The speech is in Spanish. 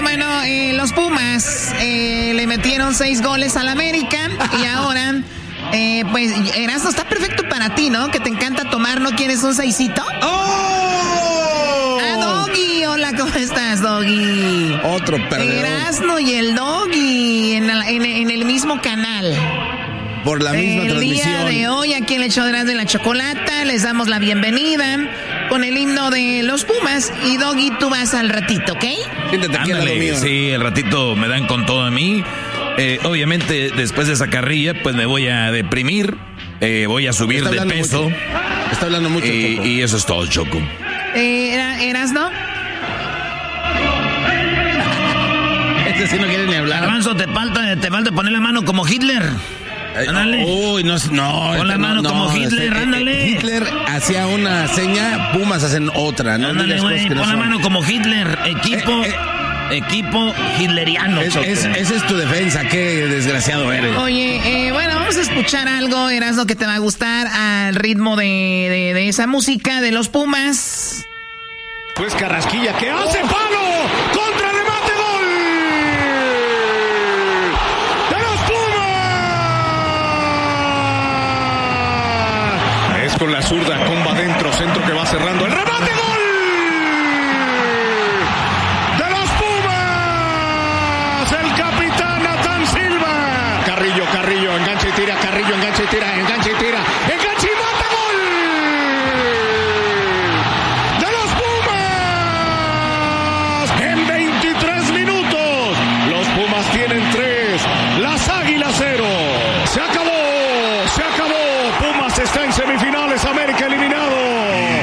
bueno, los Pumas le metieron 6 goles al América y ahora, pues, Erasmo, está perfecto para ti, ¿no? Que te encanta tomar, ¿no quieres un 6cito? ¡Oh! Ah, Doggy, hola, ¿cómo estás, Doggy? Otro perdedor. Erasmo y el Doggy en el mismo canal. Por la misma transmisión. El día de hoy, aquí en el show de Erasmo y la Chocolata, les damos la bienvenida con el himno de los Pumas. Y Doggy, tú vas al ratito, ¿ok? Siéntate aquí al lado mío. Sí, el ratito me dan con todo a mí. Obviamente, después de esa carrilla, pues me voy a deprimir. Voy a subir de peso. Mucho. Está hablando mucho, Choco. Y eso es todo, Choco. ¿Erasmo? Este sí no quiere ni hablar. Avanzo, te falta poner la mano como Hitler. Ándale. Uy, no. Pon la mano como Hitler, ándale. Hitler hacía una seña, Pumas hacen otra. No ándale, güey, pon la mano como Hitler. Equipo hitleriano. Esa es tu defensa, qué desgraciado eres. Oye, bueno, vamos a escuchar algo, Erasmo, que te va a gustar al ritmo de esa música de los Pumas. Pues Carrasquilla, ¿qué hace? ¡Palo! ¡Contra remate, gol! ¡De los Pumas! Es con la zurda, comba adentro, centro que va cerrando. ¡El remate, gol!